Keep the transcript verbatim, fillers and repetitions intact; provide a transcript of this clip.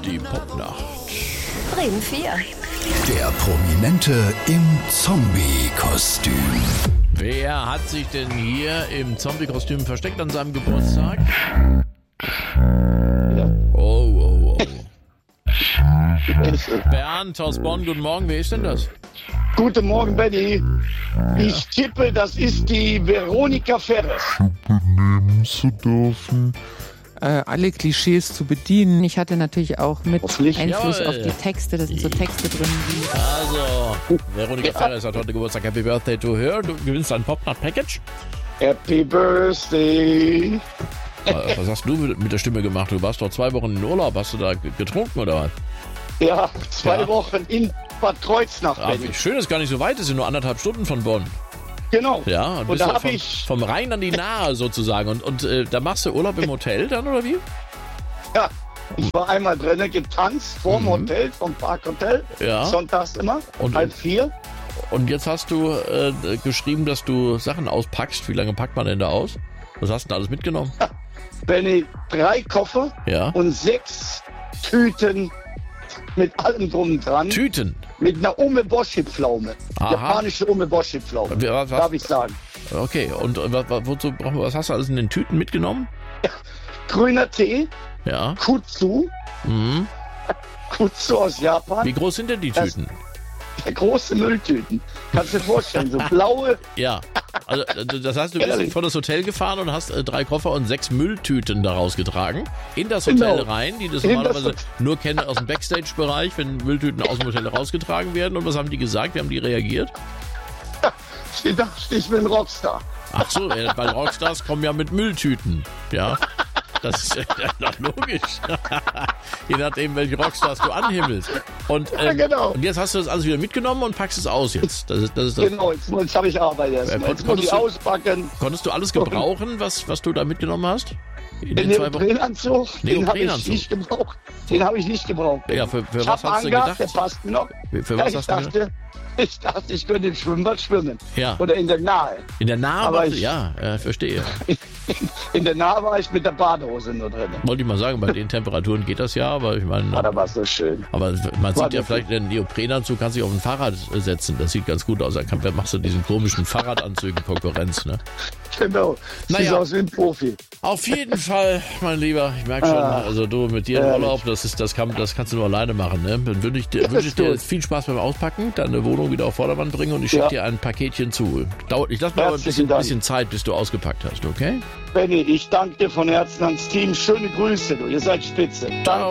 die Popnacht. Bremen vier. Der Prominente im Zombie-Kostüm. Wer hat sich denn hier im Zombie-Kostüm versteckt an seinem Geburtstag? Oh, oh, oh. Bernd aus Bonn, guten Morgen. Wer ist denn das? Guten Morgen, Benny. Ich tippe, das ist die Veronika Ferres. Nehmen zu dürfen. Äh, alle Klischees zu bedienen. Ich hatte natürlich auch mit Hoffentlich. Einfluss Jawohl. auf die Texte. Da sind so Texte drin wie Also, Veronika Ferres hat heute Geburtstag. Happy Birthday to her. Du gewinnst ein Popnacht-Package. Happy Birthday. Was hast du mit der Stimme gemacht? Du warst doch zwei Wochen in Urlaub. Hast du da getrunken oder was? Ja, zwei Ja. Wochen in Bad Kreuznach, Ah, Benny. wie schön, ist gar nicht so weit. Das sind nur anderthalb Stunden von Bonn. Genau. Ja, und, Und bist da du habe vom, ich, vom Rhein an die Nahe sozusagen. Und, und äh, da machst du Urlaub im Hotel dann, oder wie? ja, ich war einmal drinnen getanzt, vorm Mhm. Hotel, vom Parkhotel. Ja. Sonntags immer, Und- halb vier. Und jetzt hast du äh, geschrieben, dass du Sachen auspackst. Wie lange packt man denn da aus? Was hast du denn alles mitgenommen? Benny, drei Koffer Ja. und sechs Tüten mit allem drum und dran. Tüten. Mit einer Umeboshi-Pflaume. Aha. Japanische Umeboshi-Pflaume. Was- was- Darf ich sagen. Okay, und äh, was, was, wozu brauchen wir- was hast du alles in den Tüten mitgenommen? Grüner Tee, Ja. Kutsu, Mhm. Kutsu aus Japan. Wie groß sind denn die Das- Tüten? Große Mülltüten. Kannst du dir vorstellen, so blaue. Ja. Also, äh, das heißt, du bist Ehrlich? vor das Hotel gefahren und hast äh, drei Koffer und sechs Mülltüten daraus getragen. In das Hotel Genau. rein, die das In normalerweise das nur kennen aus dem Backstage-Bereich, wenn Mülltüten aus dem Hotel rausgetragen werden. Und was haben die gesagt? Wie haben die reagiert? Ich dachte, ich bin Rockstar. Ach so, äh, weil Rockstars kommen ja mit Mülltüten. Ja. Das ist ja doch logisch. Je nachdem, welche Rockstars du anhimmelst. Und, Ja, ähm, genau. und jetzt hast du das alles wieder mitgenommen und packst es aus jetzt. Das ist, das ist das. Genau, jetzt, muss- jetzt habe ich Arbeit erstmal. Äh, Jetzt muss ich konntest du- auspacken. Konntest du alles gebrauchen, was, was du da mitgenommen hast? In Den den zwei Wochen? Neoprenanzug, den habe ich Neoprenanzug. nicht gebraucht. Den habe ich nicht gebraucht. Ja, für, für ich was habe hast du angehabt, der gedacht? passt mir noch. Für, für Ja, was ich hast du gedacht? dachte, ich dachte, ich könnte im Schwimmbad schwimmen. Ja. Oder in der Nahe. In der Nahe? Aber warst du- ich- ja, äh, verstehe. In der Nahe war ich mit der Badehose nur drin. Wollte ich mal sagen, bei den Temperaturen geht das ja, aber ich meine, Ah, da war so schön. aber man sieht ja das- vielleicht, den Neoprenanzug kannst du auf ein Fahrrad setzen. Das sieht ganz gut aus. Da kann, machst du diesen komischen Fahrradanzügen Konkurrenz, ne? Genau. Sieht Naja. aus wie ein Profi. Auf jeden Fall, mein Lieber, ich merke schon, Ah. also du mit dir im Ehrlich. Urlaub, das ist, das kann, das kannst du nur alleine machen, ne? Dann wünsche ich dir, Ja, wünsche ich ist dir gut. viel Spaß beim Auspacken, deine Wohnung wieder auf Vordermann bringen und ich schicke Ja. dir ein Paketchen zu. Dauert, ich lasse mir aber ein Herzlichen bisschen, Dank. bisschen Zeit, bis du ausgepackt hast, okay? Benny, ich danke dir von Herzen ans Team. Schöne Grüße, du. Ihr seid spitze. Ciao.